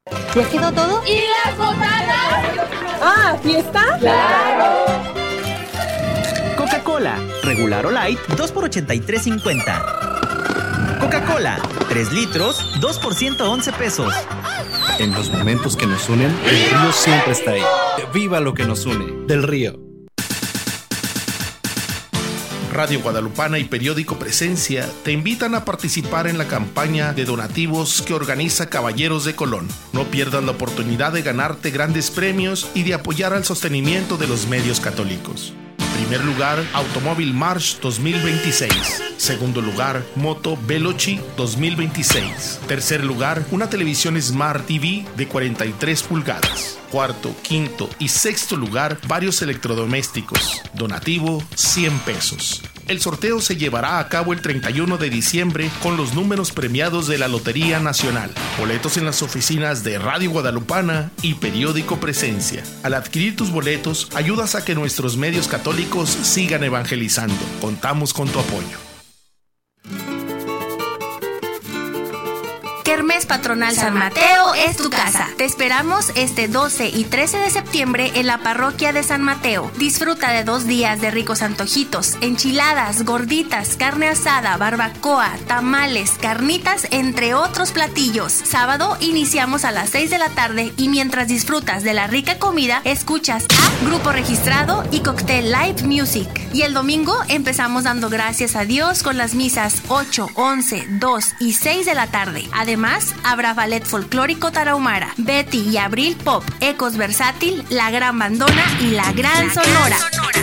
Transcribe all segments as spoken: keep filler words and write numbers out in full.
¿Ya quedó todo? ¿Y las botanas? Ah, ¿fiesta? ¡Claro! Coca-Cola, regular o light, dos por ochenta y tres cincuenta. Coca-Cola, tres litros, dos por ciento once pesos. En los momentos que nos unen, el río siempre está ahí. ¡Viva lo que nos une! Del Río. Radio Guadalupana y Periódico Presencia te invitan a participar en la campaña de donativos que organiza Caballeros de Colón. No pierdas la oportunidad de ganarte grandes premios y de apoyar al sostenimiento de los medios católicos. Primer lugar, Automóvil March dos mil veintiséis. Segundo lugar, Moto Veloci dos mil veintiséis. Tercer lugar, una televisión Smart T V de cuarenta y tres pulgadas. Cuarto, quinto y sexto lugar, varios electrodomésticos. Donativo, cien pesos. El sorteo se llevará a cabo el treinta y uno de diciembre con los números premiados de la Lotería Nacional. Boletos en las oficinas de Radio Guadalupana y Periódico Presencia. Al adquirir tus boletos, ayudas a que nuestros medios católicos sigan evangelizando. Contamos con tu apoyo. Kermés Patronal San Mateo es tu casa. Te esperamos este doce y trece de septiembre en la parroquia de San Mateo. Disfruta de dos días de ricos antojitos, enchiladas, gorditas, carne asada, barbacoa, tamales, carnitas, entre otros platillos. Sábado iniciamos a las seis de la tarde y mientras disfrutas de la rica comida, escuchas a Grupo Registrado y Cocktail Live Music. Y el domingo empezamos dando gracias a Dios con las misas ocho, once, dos y seis de la tarde. Además, habrá ballet folclórico tarahumara, Betty y Abril Pop, Ecos Versátil, La Gran Bandona y La Gran Sonora.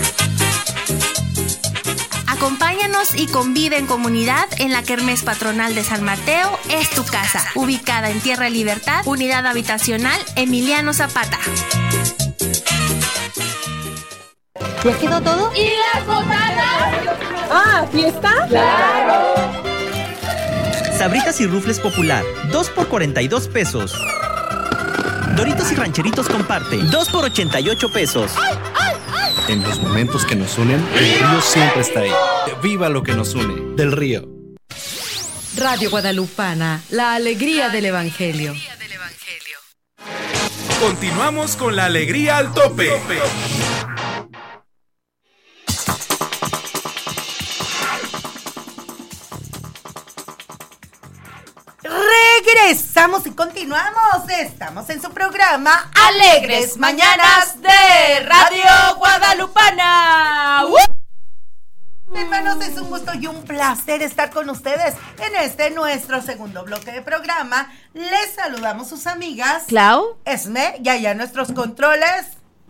Acompáñanos y convive en comunidad en la Kermés Patronal de San Mateo es tu casa, ubicada en Tierra Libertad, Unidad Habitacional Emiliano Zapata. ¿Ya quedó todo? ¿Y las botanas? Ah, ¿fiesta? ¡Claro! Sabritas y Rufles Popular, dos por cuarenta y dos pesos. Doritos y Rancheritos Comparte, dos por ochenta y ocho pesos. En los momentos que nos unen, el río siempre está ahí. ¡Viva lo que nos une! Del Río. Radio Guadalupana, la alegría del Evangelio. Continuamos con la alegría al tope. Regresamos y continuamos. Estamos en su programa Alegres Mañanas de Radio Guadalupana. ¡Uh! Hermanos, es un gusto y un placer estar con ustedes en este nuestro segundo bloque de programa. Les saludamos sus amigas Clau, Esme y allá nuestros controles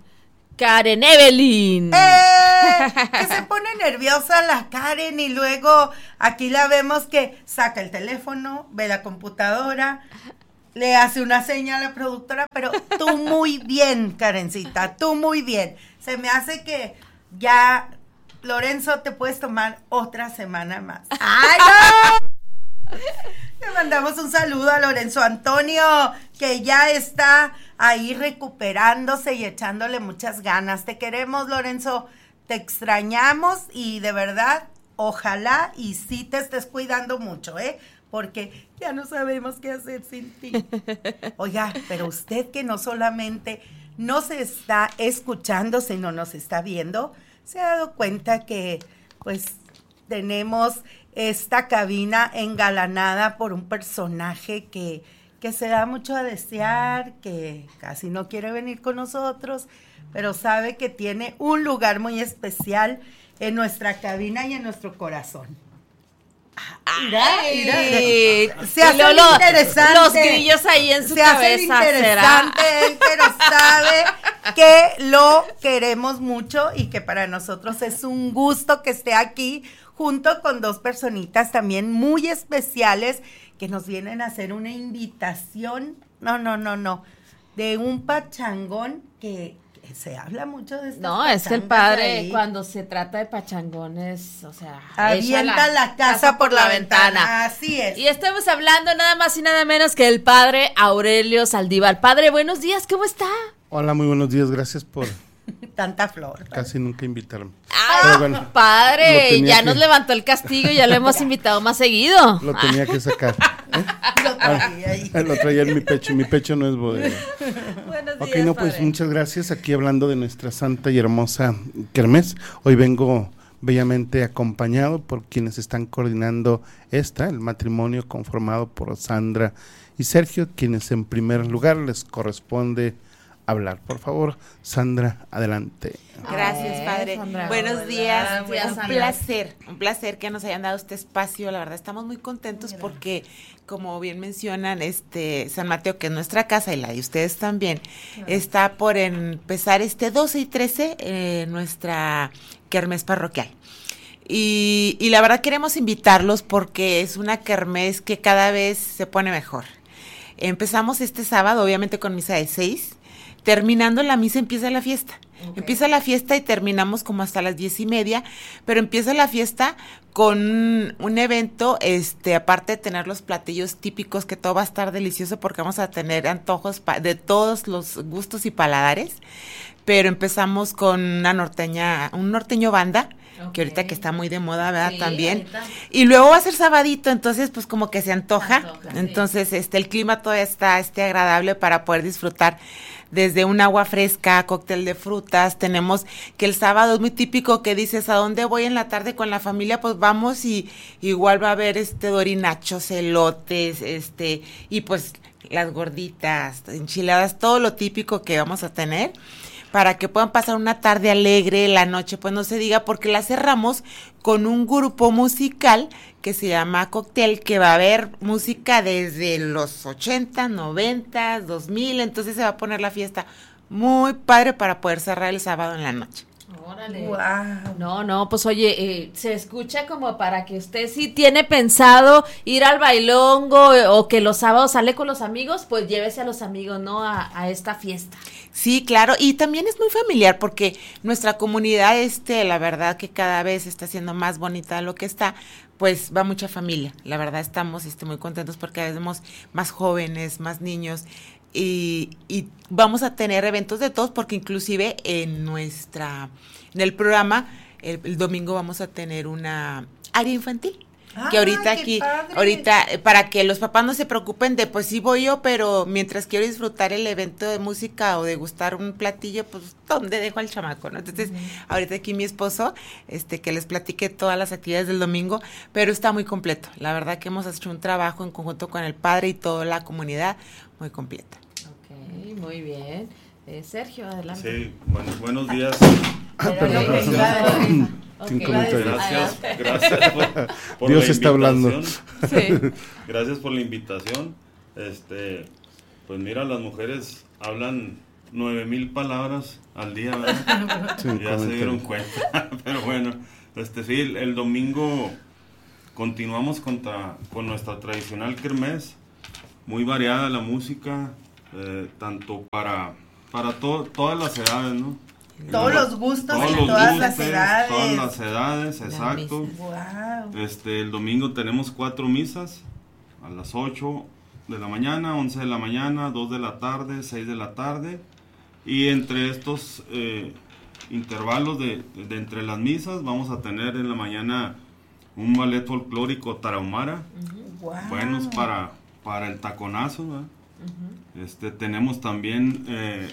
Karen Evelyn. Eh, que se pone nerviosa la Karen y luego aquí la vemos que saca el teléfono, ve la computadora, le hace una seña a la productora, pero tú muy bien, Karencita, tú muy bien. Se me hace que ya, Lorenzo, te puedes tomar otra semana más. ¡Ay, no! Le mandamos un saludo a Lorenzo Antonio, que ya está ahí recuperándose y echándole muchas ganas. Te queremos, Lorenzo, te extrañamos y de verdad, ojalá y sí te estés cuidando mucho, ¿eh? Porque ya no sabemos qué hacer sin ti. Oiga, pero usted que no solamente no se está escuchando, sino nos está viendo, se ha dado cuenta que, pues, tenemos esta cabina engalanada por un personaje que, que se da mucho a desear, que casi no quiere venir con nosotros, pero sabe que tiene un lugar muy especial en nuestra cabina y en nuestro corazón. Mira, mira, se hace lo, lo, interesante. Los grillos ahí en su se cabeza. hace interesante, él, pero sabe que lo queremos mucho y que para nosotros es un gusto que esté aquí junto con dos personitas también muy especiales que nos vienen a hacer una invitación, no, no, no, no, de un pachangón que, que se habla mucho de esto. No, es que el padre ahí, cuando se trata de pachangones, o sea, avienta la, la casa, casa por, por la, la ventana. ventana. Así es. Y estamos hablando nada más y nada menos que el padre Aurelio Saldívar. Padre, buenos días, ¿cómo está? Hola, muy buenos días, gracias por Tanta flor. Casi nunca invitaron. ¡Ah, bueno, padre! Ya que, nos levantó el castigo y ya lo hemos invitado más seguido. Lo tenía que sacar. ¿eh? Lo traía ahí. Ah, lo traía en mi pecho. Mi pecho no es bodega. Buenos Ok, días, no, pues padre. muchas gracias. Aquí hablando de nuestra santa y hermosa kermés. Hoy vengo bellamente acompañado por quienes están coordinando esta, el matrimonio conformado por Sandra y Sergio, quienes en primer lugar les corresponde hablar. Por favor, Sandra, adelante. Gracias, Ay, padre. Sandra. Buenos días. Buenos días, un Sandra. placer, un placer que nos hayan dado este espacio. La verdad, estamos muy contentos porque, como bien mencionan, este San Mateo, que es nuestra casa y la de ustedes también, claro, está por empezar este doce y trece eh, nuestra kermés parroquial. Y, y la verdad queremos invitarlos porque es una kermés que cada vez se pone mejor. Empezamos este sábado, obviamente con misa de seis. Terminando la misa empieza la fiesta. Okay. Empieza la fiesta y terminamos como hasta las diez y media, pero empieza la fiesta con un, un evento, este, aparte de tener los platillos típicos, que todo va a estar delicioso porque vamos a tener antojos pa- de todos los gustos y paladares, pero empezamos con una norteña, un norteño banda, okay, que ahorita que está muy de moda, ¿verdad? Sí, también. Ahorita. Y luego va a ser sabadito, entonces pues como que se antoja, antoja entonces sí. este el clima todavía está este agradable para poder disfrutar desde un agua fresca, cóctel de frutas. Tenemos que el sábado es muy típico que dices, ¿a dónde voy en la tarde con la familia? Pues vamos y igual va a haber este dorinachos, elotes, este, y pues las gorditas, enchiladas, todo lo típico que vamos a tener, para que puedan pasar una tarde alegre, la noche, pues no se diga, porque la cerramos con un grupo musical que se llama Cóctel, que va a haber música desde los ochenta, noventa, dos mil, entonces se va a poner la fiesta muy padre para poder cerrar el sábado en la noche. Órale. Wow. No, no, pues oye, eh, se escucha como para que usted sí tiene pensado ir al bailongo eh, o que los sábados sale con los amigos, pues llévese a los amigos, ¿no? A, a esta fiesta. Sí, claro, y también es muy familiar porque nuestra comunidad, este, la verdad que cada vez está siendo más bonita de lo que está, pues va mucha familia. La verdad estamos este, muy contentos porque vemos más jóvenes, más niños. Y, y vamos a tener eventos de todos porque inclusive en nuestra en el programa el, el domingo vamos a tener una área infantil. Ah, que ahorita aquí, padre. ahorita, para que los papás no se preocupen de, pues sí voy yo, pero mientras quiero disfrutar el evento de música o degustar un platillo, pues, ¿dónde dejo al chamaco, no? Entonces, uh-huh. ahorita aquí mi esposo, este, que les platique todas las actividades del domingo, pero está muy completo. La verdad que hemos hecho un trabajo en conjunto con el padre y toda la comunidad muy completa. Ok, muy bien. Eh, Sergio, adelante. Sí, bueno, buenos días. Ah, perdón, gracias. Okay. Gracias, gracias por, por Dios la está hablando. Sí. Gracias por la invitación. Este, pues mira, las mujeres hablan nueve mil palabras al día, ¿verdad? Sí, ya se dieron cuenta. Pero bueno, este sí, el, el domingo continuamos contra, con nuestra tradicional kermés, muy variada la música, eh, tanto para para to, todas las edades, ¿no? Todos los gustos todos y los todas gustos, las edades. Todas las edades, exacto. Wow. Este, el domingo tenemos cuatro misas, a las ocho de la mañana, once de la mañana, dos de la tarde, seis de la tarde, y entre estos eh, intervalos de, de, de entre las misas vamos a tener en la mañana un ballet folclórico tarahumara, uh-huh. wow. buenos para, para el taconazo, ¿verdad? Uh-huh. Este, tenemos también eh,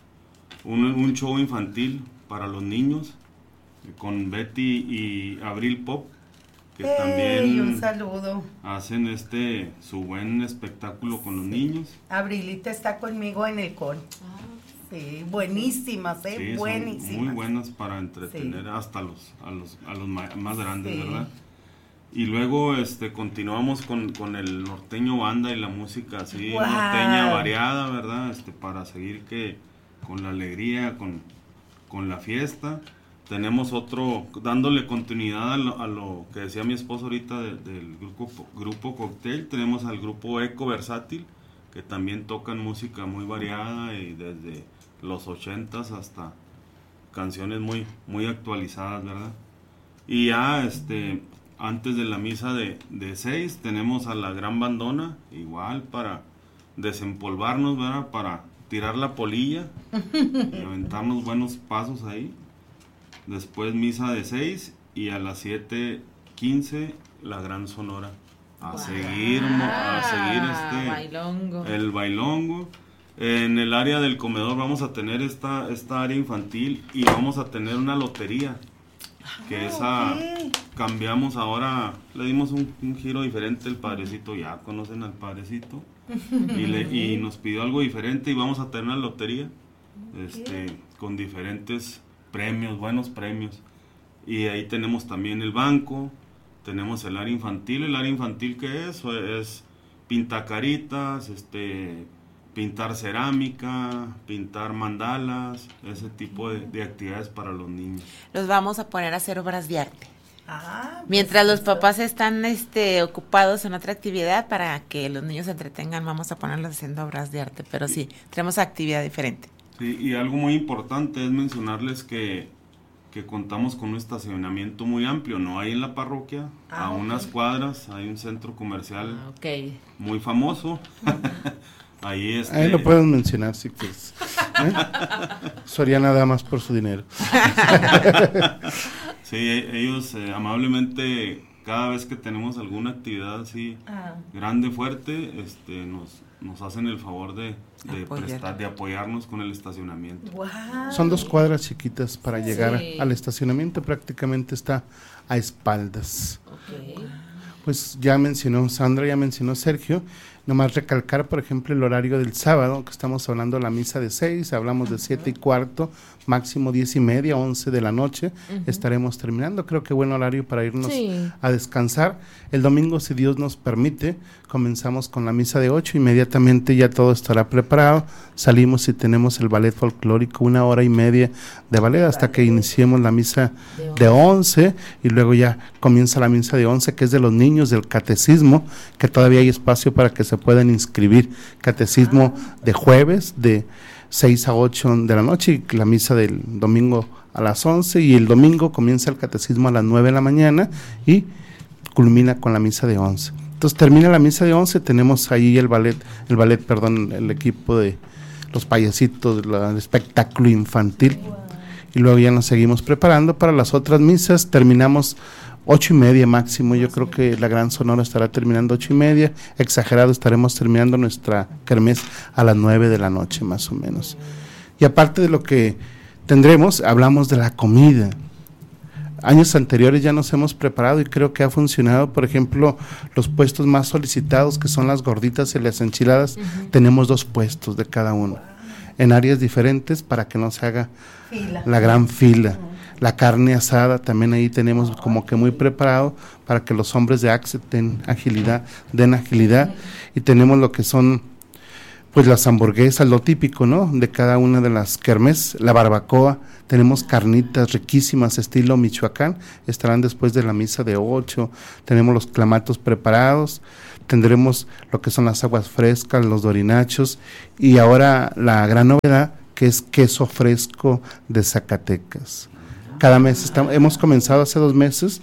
un, un show infantil para los niños eh, con Betty y Abril Pop, que hey, también un saludo. hacen este su buen espectáculo con los niños. Abrilita está conmigo en el coro. Ah, sí, buenísimas, eh, sí, buenísimas. Muy buenas para entretener sí. hasta los a los a los ma- más grandes, sí. ¿verdad? Y luego este continuamos con, con el norteño banda y la música así wow. norteña variada, ¿verdad? Este para seguir que con la alegría, con, con la fiesta. Tenemos otro, dándole continuidad a lo, a lo que decía mi esposo ahorita de, del grupo, grupo Cóctel, tenemos al grupo Eco Versátil, que también tocan música muy variada y desde los ochentas hasta canciones muy, muy actualizadas, ¿verdad? Y ya este... antes de la misa de, de seis tenemos a la gran bandona, igual para desempolvarnos, ¿verdad? Para, tirar la polilla y aventarnos buenos pasos ahí. Después misa de seis y a las siete quince la gran sonora. A wow. seguir, a seguir este, bailongo. el bailongo. En el área del comedor vamos a tener esta, esta área infantil y vamos a tener una lotería. Que ah, esa okay. cambiamos ahora, le dimos un, un giro diferente. El padrecito, ya conocen al padrecito, y, le, y nos pidió algo diferente y vamos a tener una lotería este, con diferentes premios, buenos premios. Y ahí tenemos también el banco, tenemos el área infantil. El área infantil, ¿qué es? Es pintacaritas, este, pintar cerámica, pintar mandalas, ese tipo de, de actividades para los niños. Los vamos a poner a hacer obras de arte. Ah, mientras los papás están este, ocupados en otra actividad, para que los niños se entretengan, vamos a ponerlos haciendo obras de arte, pero sí, tenemos actividad diferente. Sí, y algo muy importante es mencionarles que, que contamos con un estacionamiento muy amplio, no hay en la parroquia, ah, a okay. unas cuadras hay un centro comercial ah, okay. muy famoso. Ahí, este... Ahí lo pueden mencionar si quieres. ¿Eh? Soriana da más por su dinero. Sí, ellos eh, amablemente, cada vez que tenemos alguna actividad así ah. grande, fuerte, este, nos, nos hacen el favor de, de prestar, de apoyarnos con el estacionamiento. Wow. Son dos cuadras chiquitas para sí. llegar al estacionamiento, prácticamente está a espaldas. Okay. Pues ya mencionó Sandra, ya mencionó Sergio. Nomás recalcar, por ejemplo, el horario del sábado, que estamos hablando de la misa de seis, hablamos de siete y cuarto, máximo diez y media, once de la noche, uh-huh. estaremos terminando. Creo que buen horario para irnos sí. a descansar. El domingo, si Dios nos permite, comenzamos con la misa de ocho, inmediatamente ya todo estará preparado, salimos y tenemos el ballet folclórico, una hora y media de ballet hasta que iniciemos la misa de once, y luego ya comienza la misa de once, que es de los niños del catecismo, que todavía hay espacio para que se puedan inscribir. Catecismo de jueves de seis a ocho de la noche, y la misa del domingo a las once, y el domingo comienza el catecismo a las nueve de la mañana y culmina con la misa de once. Entonces termina la misa de once, tenemos ahí el ballet, el ballet, perdón, el equipo de los payasitos, la, el espectáculo infantil, y luego ya nos seguimos preparando para las otras misas. Terminamos ocho y media máximo, yo creo que la Gran Sonora estará terminando ocho y media, exagerado estaremos terminando nuestra kermés a las nueve de la noche más o menos. Y aparte de lo que tendremos, hablamos de la comida. Años anteriores ya nos hemos preparado y creo que ha funcionado. Por ejemplo, los puestos más solicitados, que son las gorditas y las enchiladas, uh-huh. tenemos dos puestos de cada uno, en áreas diferentes para que no se haga fila. La gran fila. Uh-huh. La carne asada también ahí tenemos como que muy preparado para que los hombres de Axe den agilidad, den agilidad. Uh-huh. Y tenemos lo que son pues las hamburguesas, lo típico, ¿no? De cada una de las kermés, la barbacoa, tenemos carnitas riquísimas estilo Michoacán, estarán después de la misa de ocho, tenemos los clamatos preparados, tendremos lo que son las aguas frescas, los dorinachos, y ahora la gran novedad, que es queso fresco de Zacatecas. Cada mes, estamos, hemos comenzado hace dos meses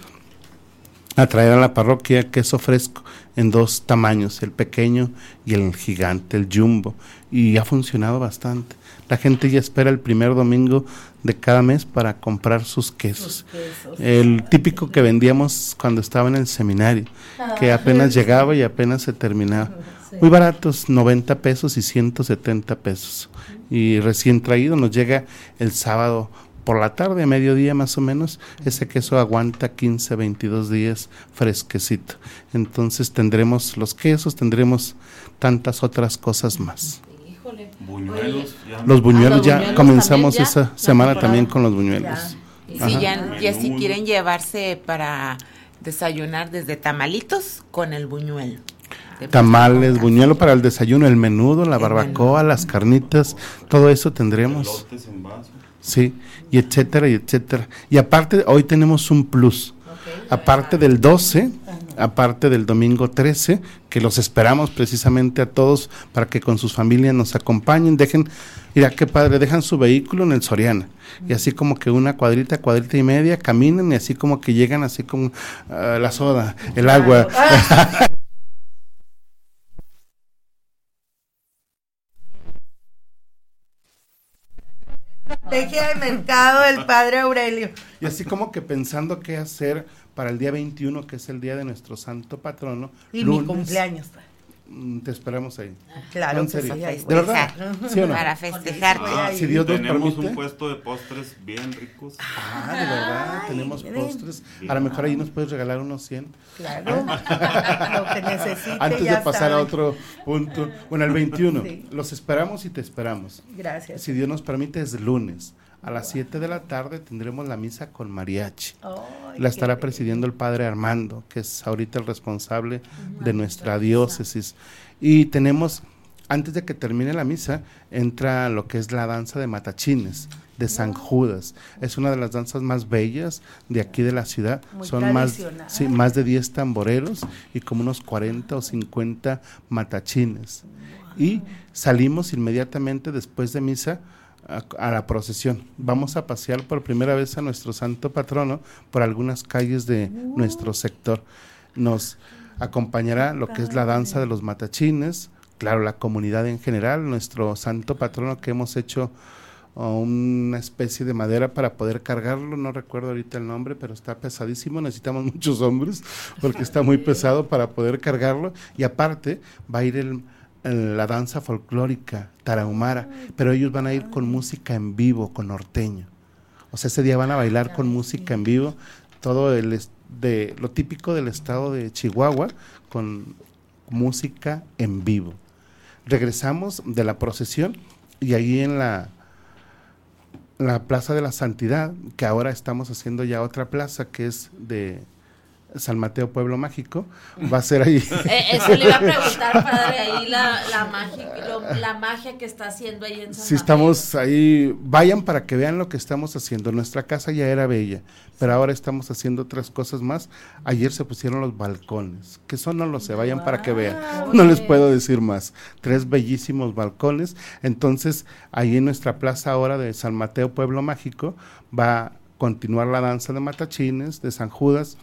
a traer a la parroquia queso fresco en dos tamaños, el pequeño y el gigante, el jumbo, y ha funcionado bastante. La gente ya espera el primer domingo de cada mes para comprar sus quesos. quesos. El típico que vendíamos cuando estaba en el seminario, ah, que apenas sí. llegaba y apenas se terminaba. Sí. Muy baratos, noventa pesos y ciento setenta pesos. Y recién traído, nos llega el sábado por la tarde, a mediodía más o menos. Ese queso aguanta quince, veintidós días fresquecito. Entonces tendremos los quesos, tendremos tantas otras cosas más. Híjole. Buñuelos. Ya. Los buñuelos, ah, los ya buñuelos comenzamos también, ya, esa semana también con los buñuelos. Ya. Sí, ya, ya si quieren llevarse para desayunar desde tamalitos con el buñuelo. Tamales, buñuelo para el desayuno, el menudo, la barbacoa, las carnitas, todo eso tendremos. Elotes en vaso. Sí, y etcétera, y etcétera. Y aparte, hoy tenemos un plus. Okay. Aparte del doce, aparte del domingo trece, que los esperamos precisamente a todos para que con sus familias nos acompañen, dejen, mira qué padre, dejan su vehículo en el Soriana, y así como que una cuadrita, cuadrita y media, caminan y así como que llegan así como uh, la soda, el agua. estrategia de mercado del padre Aurelio. Y así como que pensando qué hacer para el día veintiuno, que es el día de nuestro santo patrono. Y lunes, mi cumpleaños. Te esperamos ahí. Claro, en que serio. sí, ahí ¿De voy. verdad? ¿Sí o no? Para festejarte. Ah, si Dios nos tenemos permite. un puesto de postres bien ricos. Ah, de verdad, Ay, tenemos miren. postres. A lo mejor ahí nos puedes regalar unos cien. Claro, lo que necesite. Antes ya de pasar saben. a otro punto. Bueno, el veintiuno. Sí. Los esperamos y te esperamos. Gracias. Si Dios nos permite, es lunes. A las siete de la tarde tendremos la misa con mariachi. Ay, la estará qué presidiendo el padre Armando, que es ahorita el responsable de nuestra diócesis. Y tenemos, antes de que termine la misa, entra lo que es la danza de matachines, de San Judas. Es una de las danzas más bellas de aquí de la ciudad. Muy Son más, tradicional. sí, más de diez tamboreros y como unos cuarenta o cincuenta matachines. Y salimos inmediatamente después de misa a, a la procesión. Vamos a pasear por primera vez a nuestro santo patrono por algunas calles de uh. nuestro sector. Nos acompañará lo que es la danza de los matachines, claro, la comunidad en general, nuestro santo patrono que hemos hecho uh, una especie de madera para poder cargarlo, no recuerdo ahorita el nombre, pero está pesadísimo, necesitamos muchos hombres porque está muy pesado para poder cargarlo, y aparte va a ir el la danza folclórica tarahumara, pero ellos van a ir con música en vivo, con norteño. O sea, ese día van a bailar con música en vivo, todo el de lo típico del estado de Chihuahua, con música en vivo. Regresamos de la procesión y ahí en la la Plaza de la Santidad, que ahora estamos haciendo ya otra plaza que es de San Mateo Pueblo Mágico, va a ser ahí. Eh, eso le iba a preguntar, padre, ahí la, la, magia, lo, la magia que está haciendo ahí en San Si Mateo. estamos ahí, vayan para que vean lo que estamos haciendo. Nuestra casa ya era bella, pero ahora estamos haciendo otras cosas más. Ayer se pusieron los balcones, que eso no lo sé, vayan wow, para que vean. No les puedo decir más. Tres bellísimos balcones. Entonces, ahí en nuestra plaza ahora de San Mateo Pueblo Mágico va a continuar la danza de matachines, de San Judas,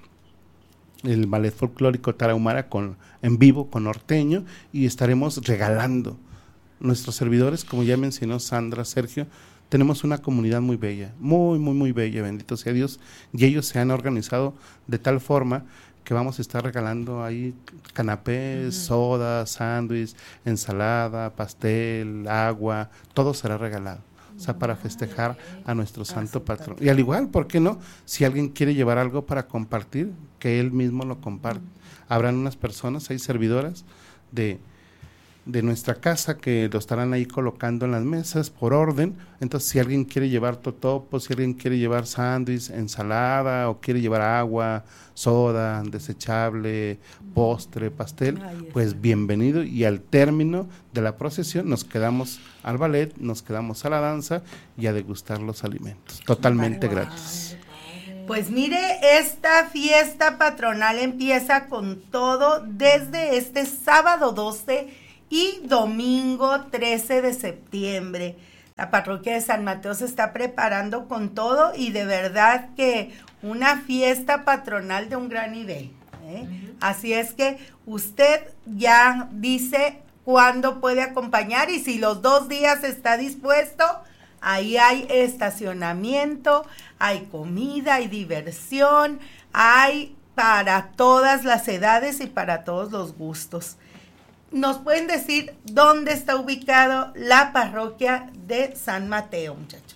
el ballet folclórico tarahumara con, en vivo con norteño, y estaremos regalando. Nuestros servidores, como ya mencionó Sandra, Sergio, tenemos una comunidad muy bella, muy, muy, muy bella, bendito sea Dios, y ellos se han organizado de tal forma que vamos a estar regalando ahí canapés, uh-huh. soda, sándwich, ensalada, pastel, agua, todo será regalado. O sea, para festejar a nuestro santo patrón. Y al igual, ¿por qué no? Si alguien quiere llevar algo para compartir, que él mismo lo comparte. Habrán unas personas, hay servidoras de, de nuestra casa que lo estarán ahí colocando en las mesas por orden. Entonces, si alguien quiere llevar totopos, si alguien quiere llevar sándwich, ensalada, o quiere llevar agua, soda, desechable, postre, pastel, pues bienvenido. Y al término de la procesión nos quedamos al ballet, nos quedamos a la danza y a degustar los alimentos, totalmente wow. gratis. Pues mire, esta fiesta patronal empieza con todo desde este sábado doce y domingo trece de septiembre. La parroquia de San Mateo se está preparando con todo y de verdad que una fiesta patronal de un gran nivel, ¿eh? Uh-huh. Así es que usted ya dice cuándo puede acompañar, y si los dos días está dispuesto, ahí hay estacionamiento, hay comida, hay diversión, hay para todas las edades y para todos los gustos. ¿Nos pueden decir dónde está ubicado la parroquia de San Mateo, muchachos?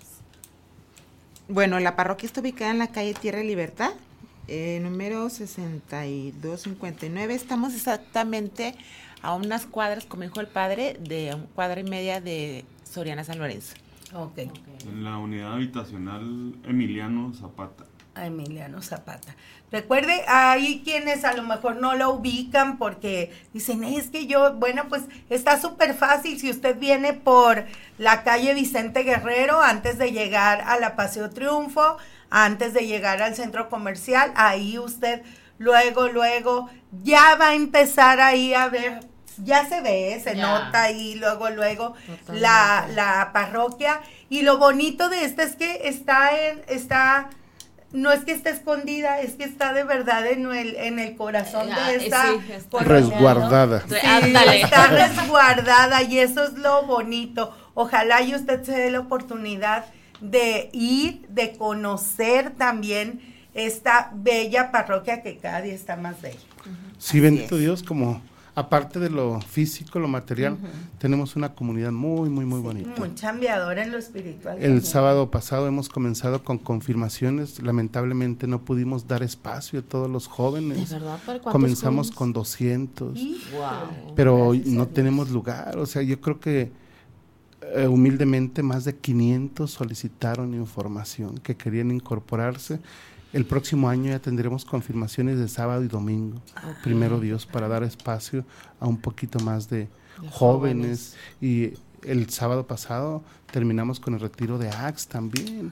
Bueno, la parroquia está ubicada en la calle Tierra y Libertad, eh, número sesenta y dos cincuenta y nueve. Estamos exactamente a unas cuadras, como dijo el padre, de un cuadra y media de Soriana San Lorenzo. Okay. En la unidad habitacional Emiliano Zapata. A Emiliano Zapata. Recuerde, hay quienes a lo mejor no lo ubican porque dicen, es que yo, bueno, pues está súper fácil. Si usted viene por la calle Vicente Guerrero, antes de llegar a la Paseo Triunfo, antes de llegar al centro comercial, ahí usted luego, luego ya va a empezar ahí a ver, ya se ve, se yeah. nota ahí luego, luego la, la parroquia. Y lo bonito de esta es que está en, está... No es que esté escondida, es que está de verdad en el, en el corazón ah, de esta... Sí, está resguardada. Sí, está resguardada y eso es lo bonito. Ojalá y usted se dé la oportunidad de ir, de conocer también esta bella parroquia que cada día está más bella. Sí, bendito Dios, como aparte de lo físico, lo material, uh-huh. tenemos una comunidad muy, muy, muy sí, bonita. Muy chambeadora en lo espiritual. El también. sábado pasado hemos comenzado con confirmaciones, lamentablemente no pudimos dar espacio a todos los jóvenes. ¿De verdad? ¿Para cuántos Comenzamos jóvenes? con doscientos, wow. pero no tenemos lugar, o sea, yo creo que eh, humildemente más de quinientos solicitaron información que querían incorporarse. El próximo año ya tendremos confirmaciones de sábado y domingo, ah, primero Dios, para dar espacio a un poquito más de, de jóvenes. jóvenes. Y el sábado pasado terminamos con el retiro de A X también.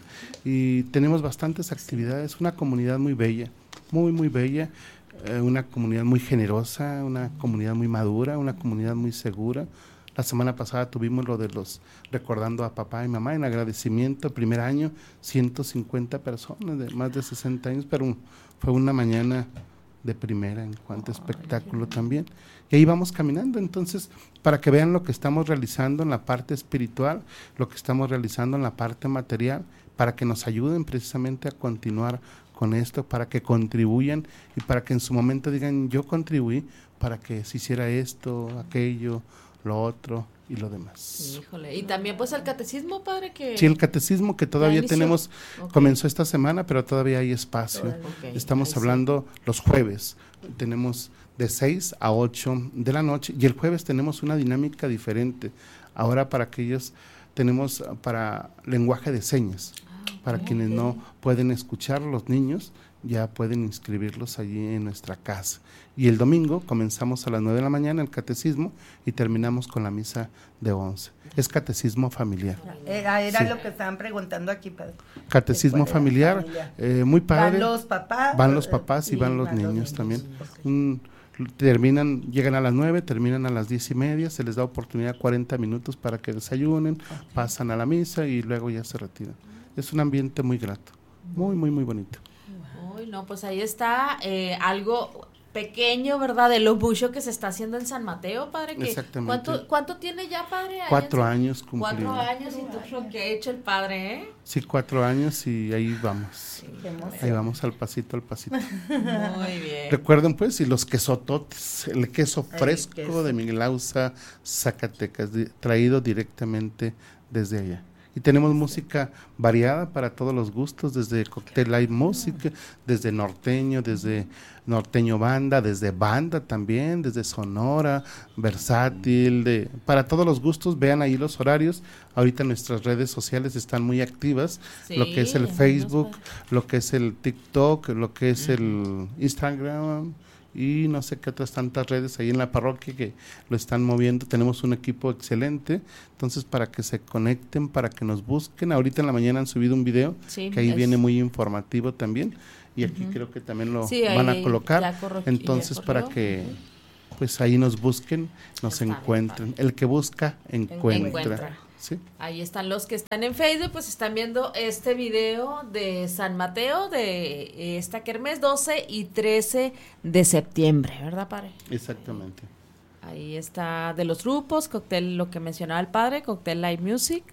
Y tenemos bastantes actividades, una comunidad muy bella, muy, muy bella, eh, una comunidad muy generosa, una comunidad muy madura, una comunidad muy segura. La semana pasada tuvimos lo de los recordando a papá y mamá en agradecimiento, primer año, ciento cincuenta personas de más de sesenta años, pero fue una mañana de primera en cuanto a espectáculo también. Y ahí vamos caminando, entonces, para que vean lo que estamos realizando en la parte espiritual, lo que estamos realizando en la parte material, para que nos ayuden precisamente a continuar con esto, para que contribuyan y para que en su momento digan, yo contribuí para que se hiciera esto, aquello, lo otro y lo demás. Híjole, y también pues el catecismo, padre, que... Sí, el catecismo que todavía tenemos, okay. comenzó esta semana, pero todavía hay espacio. Okay. Estamos Ahí hablando sí. los jueves, tenemos de seis a ocho de la noche, y el jueves tenemos una dinámica diferente. Ahora para aquellos tenemos para lenguaje de señas, ah, okay. para quienes no pueden escuchar, los niños ya pueden inscribirlos allí en nuestra casa. Y el domingo comenzamos a las nueve de la mañana el catecismo y terminamos con la misa de once. Es catecismo familiar. Era, era sí. lo que estaban preguntando aquí, padre. Catecismo familiar, familiar. Eh, muy padre. Van los papás. Van los papás y, y van los van niños, los niños también. Okay. Un, terminan, llegan a las nueve, terminan a las diez y media, se les da oportunidad cuarenta minutos para que desayunen, okay. pasan a la misa y luego ya se retiran. Es un ambiente muy grato, muy, muy, muy bonito. Uy, no, pues ahí está eh, algo pequeño, ¿verdad? De lo mucho que se está haciendo en San Mateo, padre. Que Exactamente. ¿Cuánto, cuánto tiene ya, padre? Cuatro años cumplidos. Cuatro años y todo lo que ha hecho el padre, ¿eh? Sí, cuatro años y ahí vamos. Sí, ahí vamos al pasito, al pasito. Muy bien. Recuerden pues, y los quesototes, el queso fresco el queso. de Miguel Ausa, Zacatecas, di- traído directamente desde allá. Y tenemos música variada para todos los gustos, desde Cocktail Live Music, desde norteño, desde norteño banda, desde banda también, desde sonora, versátil, de, para todos los gustos. Vean ahí los horarios. Ahorita nuestras redes sociales están muy activas, sí, lo que es el Facebook, lo que es el TikTok, lo que es uh-huh. el Instagram, y no sé qué otras tantas redes ahí en la parroquia que lo están moviendo. Tenemos un equipo excelente, entonces para que se conecten, para que nos busquen. Ahorita en la mañana han subido un video sí, que ahí es. viene muy informativo también, y aquí uh-huh. creo que también lo sí, van a colocar, corro- entonces para que pues ahí nos busquen, nos Está encuentren. Bien, el que busca encuentra, encuentra. ¿Sí? Ahí están los que están en Facebook, pues están viendo este video de San Mateo de esta kermés doce y trece de septiembre, ¿verdad, padre? Exactamente. Ahí está de los grupos, Cocktail, lo que mencionaba el padre, Cocktail Live Music.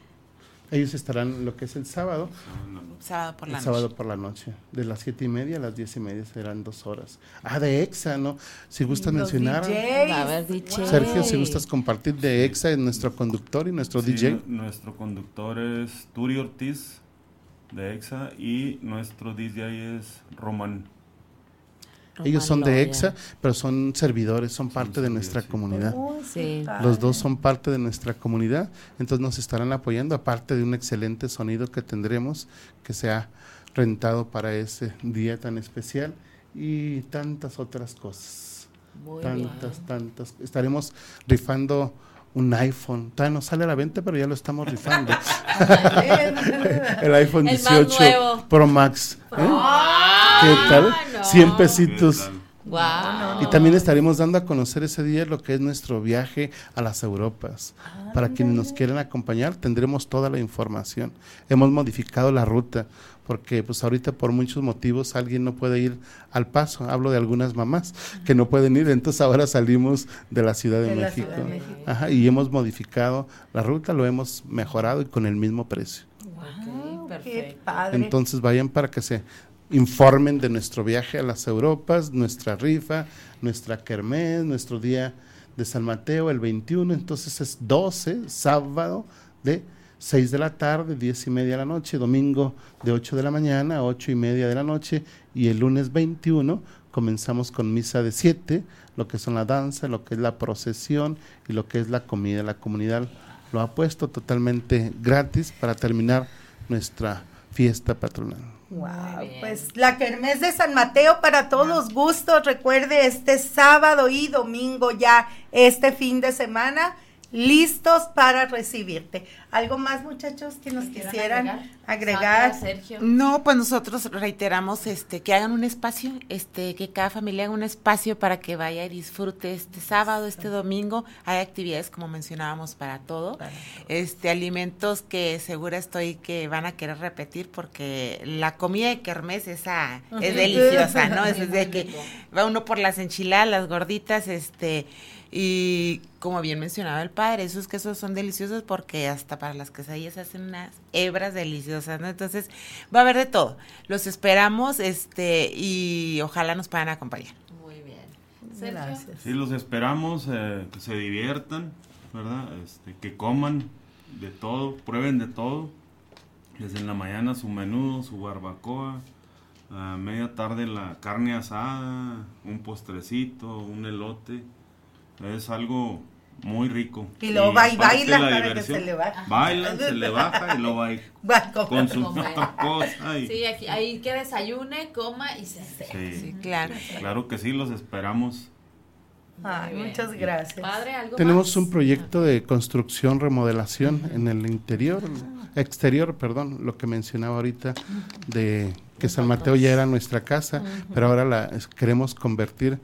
Ellos estarán lo que es el sábado. Sábado por la el noche. Sábado por la noche. De las siete y media a las diez y media serán dos horas. Ah, de EXA, ¿no? Si gustas Los mencionar. D Js. A ver, D J. Sergio, si gustas compartir de EXA, en nuestro conductor y nuestro sí, D J. Nuestro conductor es Turi Ortiz de EXA y nuestro D J es Román. Ellos son de EXA, pero son servidores, son parte de nuestra comunidad. Oh, sí. Los dos son parte de nuestra comunidad, entonces nos estarán apoyando, aparte de un excelente sonido que tendremos, que se ha rentado para ese día tan especial, y tantas otras cosas. Muy tantas, bien. tantas. Estaremos rifando un iPhone. Todavía no sale a la venta, pero ya lo estamos rifando. El iPhone dieciocho Pro Max. ¿eh? ¡Oh! ¿Qué tal? No. cien pesitos. Wow. Y también estaremos dando a conocer ese día lo que es nuestro viaje a las Europas. Ah, Para quienes nos quieran acompañar, tendremos toda la información. Hemos modificado la ruta, porque pues ahorita por muchos motivos alguien no puede ir al Paso. Hablo de algunas mamás que no pueden ir, entonces ahora salimos de la Ciudad de, de México. Ciudad de México. Ajá, y hemos modificado la ruta, lo hemos mejorado y con el mismo precio. Wow. Qué padre. Entonces vayan para que se informen de nuestro viaje a las Europas, nuestra rifa, nuestra kermés, nuestro día de San Mateo el veintiuno, entonces es doce, sábado de seis de la tarde, diez y media de la noche, domingo de ocho de la mañana a ocho y media de la noche, y el lunes veintiuno comenzamos con misa de siete, lo que son la danza, lo que es la procesión y lo que es la comida. La comunidad lo ha puesto totalmente gratis para terminar nuestra fiesta patronal. Wow, pues la kermés de San Mateo para todos los gustos. Recuerde, este sábado y domingo ya, este fin de semana, listos para recibirte. ¿Algo más, muchachos, que nos quisieran agregar? agregar? Sandra, Sergio. No, pues nosotros reiteramos este que hagan un espacio, este que cada familia haga un espacio para que vaya y disfrute este sábado, este domingo. Hay actividades, como mencionábamos, para todo. Para todo. Este, alimentos que segura estoy que van a querer repetir, porque la comida de kermés esa uh-huh. es deliciosa, ¿no? Es desde que va uno por las enchiladas, las gorditas, este... Y como bien mencionaba el padre, esos quesos son deliciosos porque hasta para las quesadillas hacen unas hebras deliciosas, ¿no? Entonces va a haber de todo. Los esperamos, este, y ojalá nos puedan acompañar. Muy bien. Sergio. Gracias. Sí, los esperamos, eh, que se diviertan, ¿verdad? Este, que coman de todo, prueben de todo. Desde en la mañana su menudo, su barbacoa, a media tarde la carne asada, un postrecito, un elote. Es algo muy rico. Y luego va y baila para que se le baja. Bailan, se le baja y luego va y con sus otras cosas. Y... Sí, aquí, ahí que desayune, coma y se hace. Sí, sí, claro. Claro que sí, los esperamos. Ay, muchas gracias. Padre, ¿algo Tenemos más? un proyecto de construcción, remodelación uh-huh. en el interior, exterior, perdón, lo que mencionaba ahorita de que San Mateo ya era nuestra casa, uh-huh. pero ahora la queremos convertir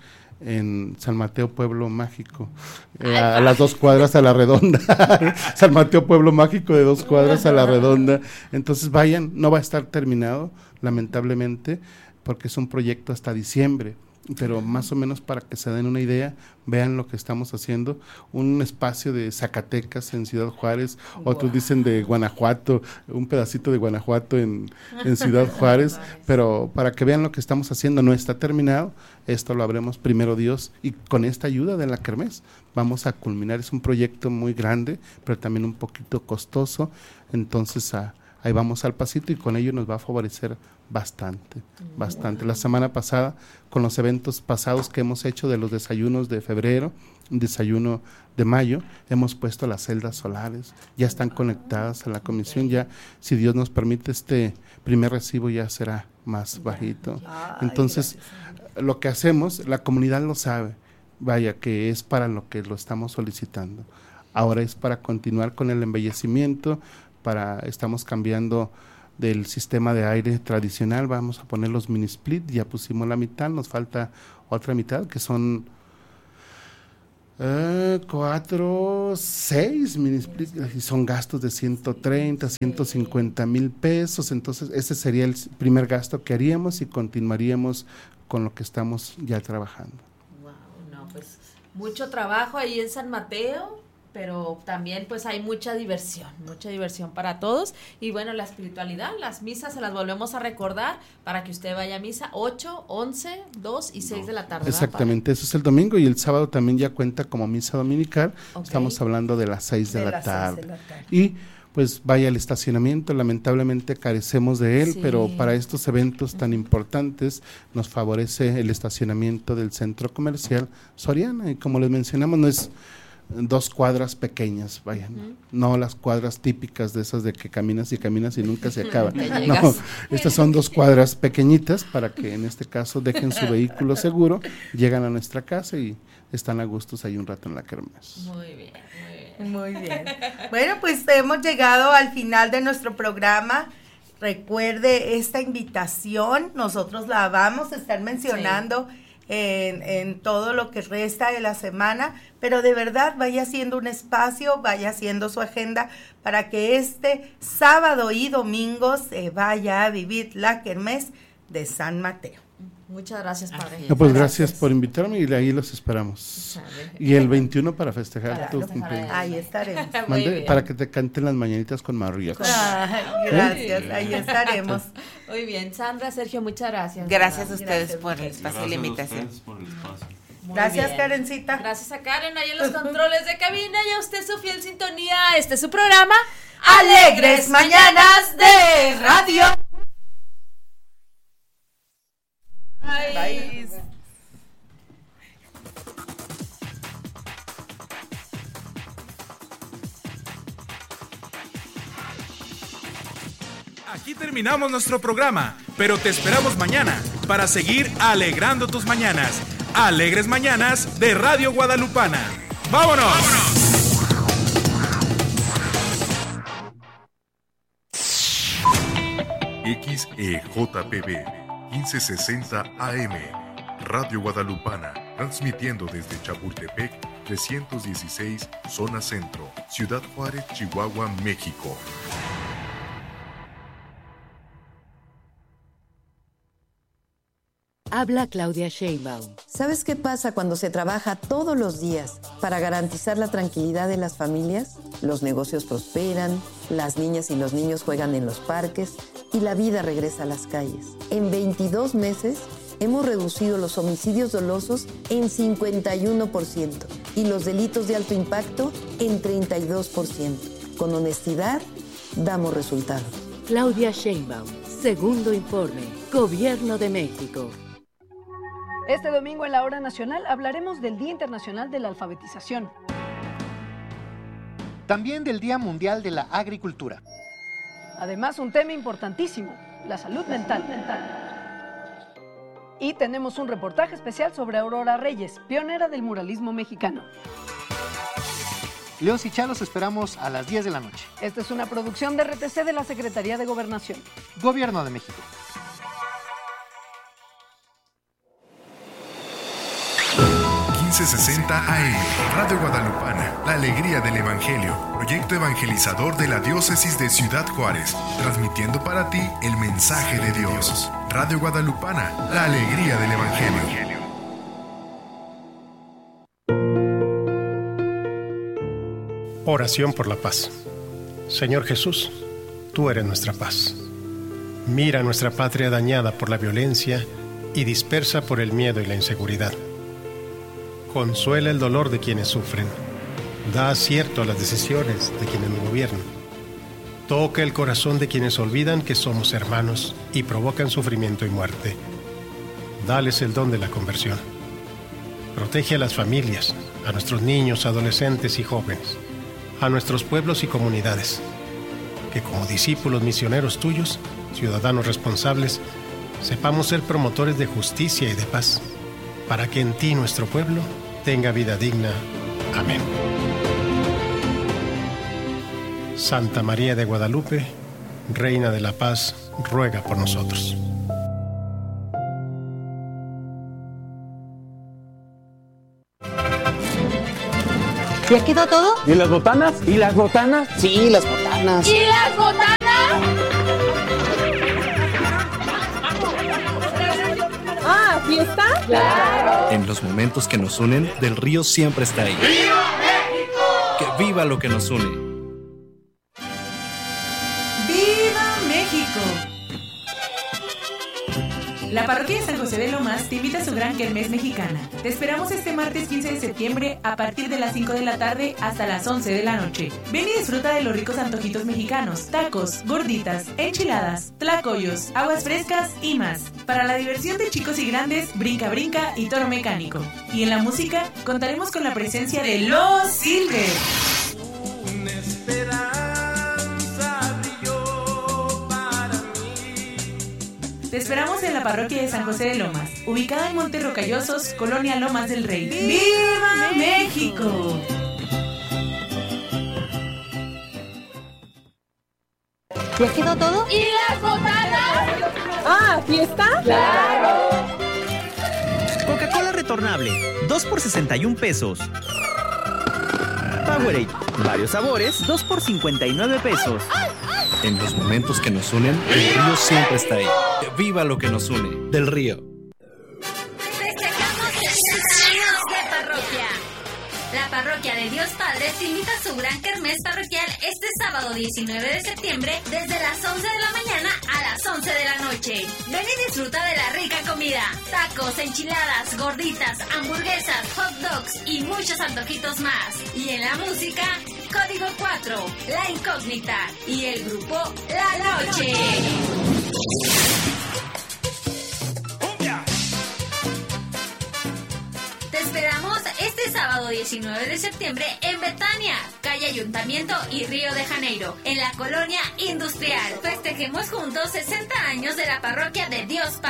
en San Mateo Pueblo Mágico, eh, a, a las dos cuadras a la redonda. San Mateo Pueblo Mágico de dos cuadras a la redonda. Entonces vayan, no va a estar terminado, lamentablemente, porque es un proyecto hasta diciembre, pero más o menos para que se den una idea, vean lo que estamos haciendo, un espacio de Zacatecas en Ciudad Juárez, wow. Otros dicen de Guanajuato, un pedacito de Guanajuato en, en Ciudad Juárez, pero para que vean lo que estamos haciendo, no está terminado, esto lo haremos primero Dios, y con esta ayuda de la kermés vamos a culminar. Es un proyecto muy grande, pero también un poquito costoso, entonces a, ahí vamos al pasito y con ello nos va a favorecer bastante, bastante. La semana pasada, con los eventos pasados que hemos hecho de los desayunos de febrero, un desayuno de mayo, hemos puesto las celdas solares, ya están conectadas a la comisión, ya si Dios nos permite este primer recibo ya será más bajito. Entonces, lo que hacemos, la comunidad lo sabe, vaya que es para lo que lo estamos solicitando. Ahora es para continuar con el embellecimiento, para estamos cambiando del sistema de aire tradicional, vamos a poner los mini split, ya pusimos la mitad, nos falta otra mitad que son uh, cuatro, seis mini split, y son gastos de ciento treinta, ciento cincuenta mil pesos, entonces ese sería el primer gasto que haríamos y continuaríamos con lo que estamos ya trabajando. Wow, no, pues mucho trabajo ahí en San Mateo, pero también pues hay mucha diversión, mucha diversión para todos, y bueno, la espiritualidad, las misas se las volvemos a recordar para que usted vaya a misa ocho, once, dos y seis de la tarde. Exactamente, ¿verdad? Eso es el domingo, y el sábado también ya cuenta como misa dominical, okay. Estamos hablando de las seis de, de, la, las tarde. seis de la tarde. Y pues vaya al estacionamiento, lamentablemente carecemos de él, sí. Pero para estos eventos tan importantes nos favorece el estacionamiento del centro comercial Soriana, y como les mencionamos, no es dos cuadras pequeñas, vaya, uh-huh. no las cuadras típicas de esas de que caminas y caminas y nunca se acaba. No, estas son dos cuadras pequeñitas para que en este caso dejen su vehículo seguro, llegan a nuestra casa y están a gustos ahí un rato en la kermés. Muy bien, muy bien. Muy bien. Bueno, pues hemos llegado al final de nuestro programa. Recuerde esta invitación, nosotros la vamos a estar mencionando sí. En, en todo lo que resta de la semana, pero de verdad vaya haciendo un espacio, vaya haciendo su agenda para que este sábado y domingo se vaya a vivir la kermés de San Mateo. Muchas gracias, padre. No, pues gracias, gracias por invitarme y ahí los esperamos. Sabe. Y el veintiuno para festejar para tu cumpleaños. Ahí estaremos. Mande, para que te canten las mañanitas con María. Ay, gracias, ¿Eh? Ahí estaremos. Muy bien, Sandra, Sergio, muchas gracias. Gracias a ustedes gracias, por el espacio y la invitación. Por el espacio. Muy Gracias, bien. Karencita. Gracias a Karen, ahí en los controles de cabina y a usted su fiel sintonía. Este es su programa, Alegres Mañanas de Radio. Bye. Bye. Aquí terminamos nuestro programa, pero te esperamos mañana para seguir alegrando tus mañanas. Alegres Mañanas de Radio Guadalupana. ¡Vámonos! ¡Vámonos! X E J P B quince sesenta A M Radio Guadalupana, transmitiendo desde Chapultepec trescientos dieciséis, zona centro, Ciudad Juárez, Chihuahua, México. Habla Claudia Sheinbaum. ¿Sabes qué pasa cuando se trabaja todos los días para garantizar la tranquilidad de las familias? Los negocios prosperan, las niñas y los niños juegan en los parques y la vida regresa a las calles. En veintidós meses hemos reducido los homicidios dolosos en cincuenta y uno por ciento y los delitos de alto impacto en treinta y dos por ciento. Con honestidad, damos resultados. Claudia Sheinbaum, segundo informe, Gobierno de México. Este domingo en la Hora Nacional hablaremos del Día Internacional de la Alfabetización. También del Día Mundial de la Agricultura. Además, un tema importantísimo, la salud mental. Y tenemos un reportaje especial sobre Aurora Reyes, pionera del muralismo mexicano. Leos y Chalos esperamos a las diez de la noche. Esta es una producción de R T C de la Secretaría de Gobernación. Gobierno de México. quince sesenta A M Radio Guadalupana, la alegría del Evangelio, proyecto evangelizador de la diócesis de Ciudad Juárez, transmitiendo para ti el mensaje de Dios. Radio Guadalupana, la alegría del Evangelio. Oración por la paz. Señor Jesús, tú eres nuestra paz. Mira nuestra patria dañada por la violencia y dispersa por el miedo y la inseguridad. Consuela el dolor de quienes sufren. Da acierto a las decisiones de quienes nos gobiernan. Toca el corazón de quienes olvidan que somos hermanos y provocan sufrimiento y muerte. Dales el don de la conversión. Protege a las familias, a nuestros niños, adolescentes y jóvenes, a nuestros pueblos y comunidades. Que como discípulos misioneros tuyos, ciudadanos responsables, sepamos ser promotores de justicia y de paz, para que en ti nuestro pueblo tenga vida digna. Amén. Santa María de Guadalupe, Reina de la Paz, ruega por nosotros. ¿Ya quedó todo? ¿Y las botanas? ¿Y las botanas? Sí, las botanas. ¿Y las botanas? Ah, ¿fiesta? ¡Claro! En los momentos que nos unen, Del Río siempre está ahí. ¡Viva México! ¡Que viva lo que nos une! ¡Viva México! La parroquia de San José de Lomas te invita a su gran kermés mexicana. Te esperamos este martes quince de septiembre a partir de las cinco de la tarde hasta las once de la noche. Ven y disfruta de los ricos antojitos mexicanos, tacos, gorditas, enchiladas, tlacoyos, aguas frescas y más. Para la diversión de chicos y grandes, brinca brinca y toro mecánico. Y en la música contaremos con la presencia de Los Silver. Una esperanza brilló para mí. Te esperamos en la parroquia de San José de Lomas, ubicada en Montes Rocallosos, Colonia Lomas del Rey. ¡Viva México! ¿Ya quedó todo? ¿Y las botanas? Ah, ¿fiesta? ¡Claro! Coca-Cola retornable, dos por sesenta y un pesos. Powerade, varios sabores, dos por cincuenta y nueve pesos. En los momentos que nos unen, Del Río siempre está ahí. ¡Que viva lo que nos une! Del Río. de Dios Padre te invita a su gran kermés parroquial este sábado diecinueve de septiembre desde las once de la mañana a las once de la noche. Ven y disfruta de la rica comida, tacos, enchiladas, gorditas, hamburguesas, hot dogs y muchos antojitos más. Y en la música, Código cuatro, La Incógnita y el grupo La Noche. Te esperamos este sábado diecinueve de septiembre en Betania, calle Ayuntamiento y Río de Janeiro, en la colonia industrial. Festejemos juntos sesenta años de la parroquia de Dios Padre.